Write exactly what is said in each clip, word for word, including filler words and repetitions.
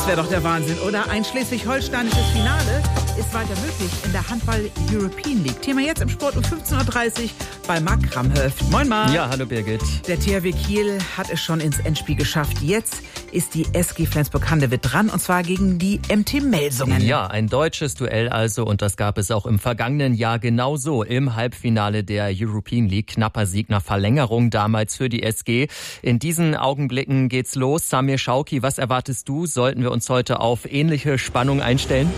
wäre doch der Wahnsinn, oder? Ein schleswig-holsteinisches Finale ist weiter möglich in der Handball-European League. Thema jetzt im Sport um fünfzehn Uhr dreißig bei Marc Kramhöft. Moin Marc. Ja, hallo Birgit. Der T H W Kiel hat es schon ins Endspiel geschafft. Jetzt ist die S G Flensburg-Handewitt dran, und zwar gegen die M T Melsungen. Ja, ein deutsches Duell also, und das gab es auch im vergangenen Jahr genauso im Halbfinale der European League. Knapper Sieg nach Verlängerung damals für die S G. In diesen Augenblicken geht's los. Samir Schauki, was erwartest du? Sollten wir uns heute auf ähnliche Spannung einstellen?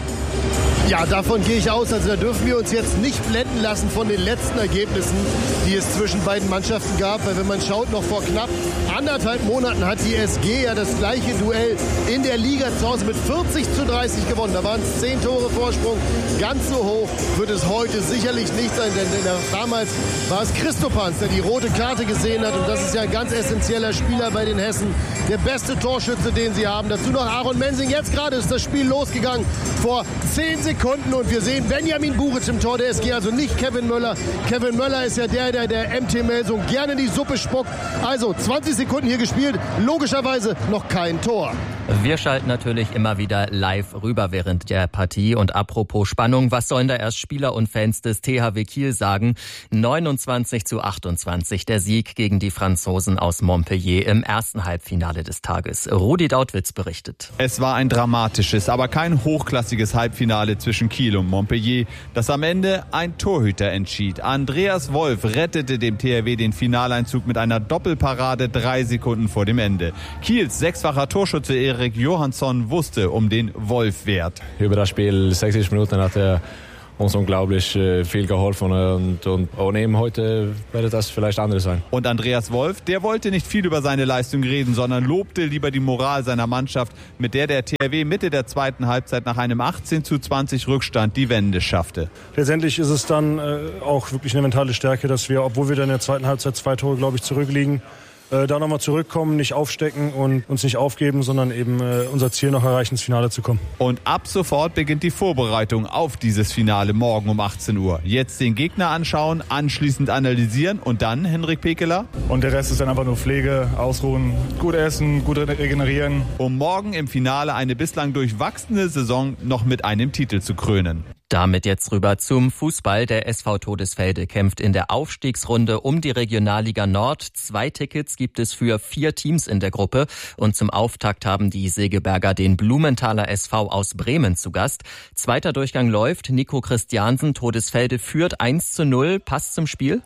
Ja, davon gehe ich aus. Also da dürfen wir uns jetzt nicht blenden lassen von den letzten Ergebnissen, die es zwischen beiden Mannschaften gab. Weil wenn man schaut, noch vor knapp anderthalb Monaten hat die S G ja das gleiche Duell in der Liga zu Hause mit vierzig zu dreißig gewonnen. Da waren es zehn Tore Vorsprung. Ganz so hoch wird es heute sicherlich nicht sein. Denn damals war es Christopans, der die rote Karte gesehen hat. Und das ist ja ein ganz essentieller Spieler bei den Hessen. Der beste Torschütze, den sie haben. Dazu noch Aaron Mensing. Jetzt gerade ist das Spiel losgegangen vor zehn Sekunden. Und wir sehen Benjamin Buric im Tor der S G, also nicht Kevin Möller. Kevin Möller ist ja der, der der M T Melsung gerne in die Suppe spuckt. Also zwanzig Sekunden hier gespielt, logischerweise noch kein Tor. Wir schalten natürlich immer wieder live rüber während der Partie. Und apropos Spannung, was sollen da erst Spieler und Fans des T H W Kiel sagen? neunundzwanzig zu achtundzwanzig, der Sieg gegen die Franzosen aus Montpellier im ersten Halbfinale des Tages. Rudi Dautwitz berichtet. Es war ein dramatisches, aber kein hochklassiges Halbfinale zwischen Kiel und Montpellier, das am Ende ein Torhüter entschied. Andreas Wolf rettete dem T H W den Finaleinzug mit einer Doppelparade drei Sekunden vor dem Ende. Kiels sechsfacher Torschütze Erik Johansson wusste um den Wolf-Wert. Über das Spiel sechzig Minuten hat er uns unglaublich viel geholfen, und, und ohne ihm heute werde das vielleicht anders sein. Und Andreas Wolf, der wollte nicht viel über seine Leistung reden, sondern lobte lieber die Moral seiner Mannschaft, mit der der T H W Mitte der zweiten Halbzeit nach einem achtzehn zu zwanzig Rückstand die Wende schaffte. Letztendlich ist es dann äh, auch wirklich eine mentale Stärke, dass wir, obwohl wir dann in der zweiten Halbzeit zwei Tore, glaube ich, zurückliegen, äh, da nochmal zurückkommen, nicht aufstecken und uns nicht aufgeben, sondern eben äh, unser Ziel noch erreichen, ins Finale zu kommen. Und ab sofort beginnt die Vorbereitung auf dieses Finale morgen um achtzehn Uhr. Jetzt den Gegner anschauen, anschließend analysieren und dann, Henrik Pekeler? Und der Rest ist dann einfach nur Pflege, ausruhen, gut essen, gut regenerieren. Um morgen im Finale eine bislang durchwachsene Saison noch mit einem Titel zu krönen. Damit jetzt rüber zum Fußball. Der S V Todesfelde kämpft in der Aufstiegsrunde um die Regionalliga Nord. Zwei Tickets gibt es für vier Teams in der Gruppe. Und zum Auftakt haben die Segeberger den Blumenthaler S V aus Bremen zu Gast. Zweiter Durchgang läuft. Nico Christiansen, Todesfelde führt eins zu null. Passt zum Spiel?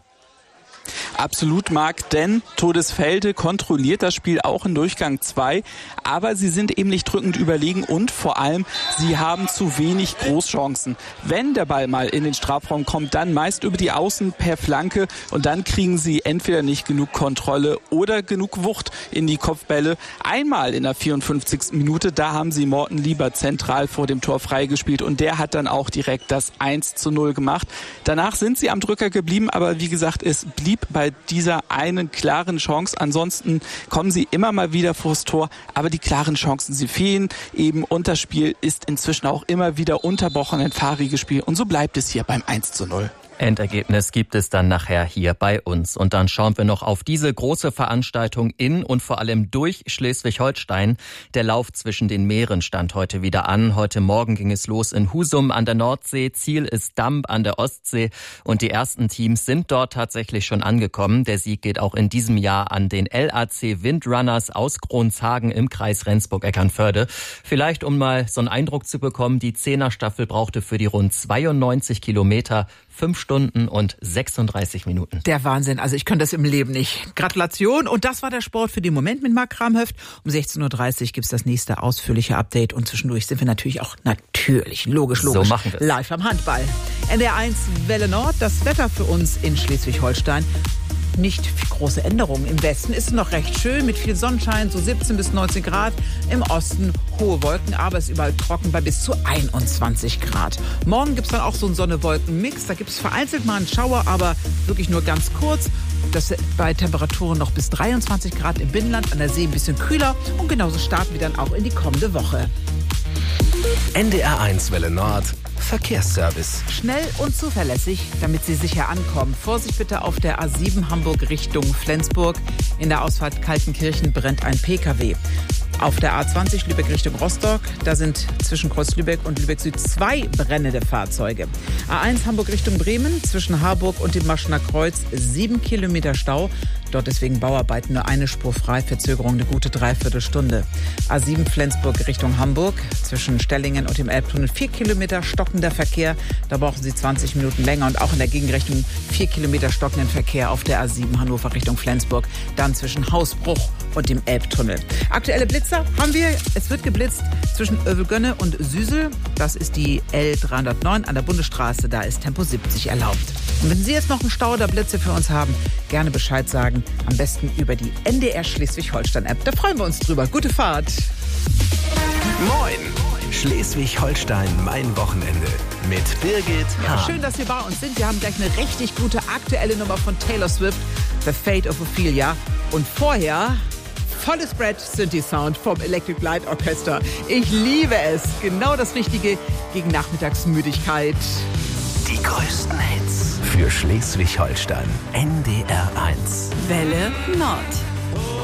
Absolut, Marc, denn Todesfelde kontrolliert das Spiel auch in Durchgang zwei, aber sie sind eben nicht drückend überlegen und vor allem, sie haben zu wenig Großchancen. Wenn der Ball mal in den Strafraum kommt, dann meist über die Außen per Flanke, und dann kriegen sie entweder nicht genug Kontrolle oder genug Wucht in die Kopfbälle. Einmal in der vierundfünfzigsten Minute, da haben sie Morten Lieber zentral vor dem Tor freigespielt, und der hat dann auch direkt das eins zu null gemacht. Danach sind sie am Drücker geblieben, aber wie gesagt, es blieb bei dieser einen klaren Chance. Ansonsten kommen sie immer mal wieder vors Tor, aber die klaren Chancen, sie fehlen eben, und das Spiel ist inzwischen auch immer wieder unterbrochen, ein fahriges Spiel, und so bleibt es hier beim eins zu null. Endergebnis gibt es dann nachher hier bei uns. Und dann schauen wir noch auf diese große Veranstaltung in und vor allem durch Schleswig-Holstein. Der Lauf zwischen den Meeren stand heute wieder an. Heute Morgen ging es los in Husum an der Nordsee. Ziel ist Damp an der Ostsee. Und die ersten Teams sind dort tatsächlich schon angekommen. Der Sieg geht auch in diesem Jahr an den L A C Windrunners aus Kronshagen im Kreis Rendsburg-Eckernförde. Vielleicht, um mal so einen Eindruck zu bekommen, die Zehner-Staffel brauchte für die rund zweiundneunzig Kilometer fünf Stunden und sechsunddreißig Minuten. Der Wahnsinn, also ich könnte das im Leben nicht. Gratulation, und das war der Sport für den Moment mit Marc Kramhöft. Um sechzehn Uhr dreißig gibt's das nächste ausführliche Update, und zwischendurch sind wir natürlich auch natürlich, logisch, logisch, so machen wir's, live am Handball. N D R eins Welle Nord, das Wetter für uns in Schleswig-Holstein. Nicht große Änderungen. Im Westen ist es noch recht schön mit viel Sonnenschein, so siebzehn bis neunzehn Grad. Im Osten hohe Wolken, aber es ist überall trocken bei bis zu einundzwanzig Grad. Morgen gibt es dann auch so einen Sonne-Wolken-Mix. Da gibt es vereinzelt mal einen Schauer, aber wirklich nur ganz kurz. Das bei Temperaturen noch bis dreiundzwanzig Grad im Binnenland, an der See ein bisschen kühler. Und genauso starten wir dann auch in die kommende Woche. N D R eins Welle Nord Verkehrsservice. Schnell und zuverlässig, damit Sie sicher ankommen. Vorsicht bitte auf der A sieben Hamburg Richtung Flensburg. In der Ausfahrt Kaltenkirchen brennt ein Pkw. Auf der A zwanzig Lübeck Richtung Rostock, da sind zwischen Kreuz Lübeck und Lübeck Süd zwei brennende Fahrzeuge. A eins Hamburg Richtung Bremen, zwischen Harburg und dem Maschener Kreuz sieben Kilometer Stau. Dort deswegen Bauarbeiten, nur eine Spur frei, Verzögerung eine gute Dreiviertelstunde. A sieben Flensburg Richtung Hamburg, zwischen Stellingen und dem Elbtunnel vier Kilometer stockender Verkehr. Da brauchen Sie zwanzig Minuten länger und auch in der Gegenrichtung vier Kilometer stockenden Verkehr auf der A sieben Hannover Richtung Flensburg. Dann zwischen Hausbruch und dem Elbtunnel. Aktuelle Blitzer haben wir. Es wird geblitzt zwischen Övelgönne und Süsel. Das ist die L dreihundertneun an der Bundesstraße. Da ist Tempo siebzig erlaubt. Und wenn Sie jetzt noch einen Stau oder Blitze für uns haben, gerne Bescheid sagen. Am besten über die N D R Schleswig-Holstein-App. Da freuen wir uns drüber. Gute Fahrt. Moin! Schleswig-Holstein, mein Wochenende. Mit Birgit Ja, Hahn. schön, dass Sie bei uns sind. Wir haben gleich eine richtig gute aktuelle Nummer von Taylor Swift, The Fate of Ophelia. Und vorher volles Brett Synthi-Sound vom Electric Light Orchestra. Ich liebe es. Genau das Richtige gegen Nachmittagsmüdigkeit. Die größten Hits für Schleswig-Holstein. N D R eins. Welle Nord.